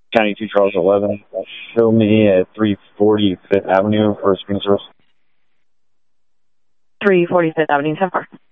County 2 Charles 11. Show me at 340 Fifth Avenue for Spring Source. 340 Fifth Avenue, 10-4.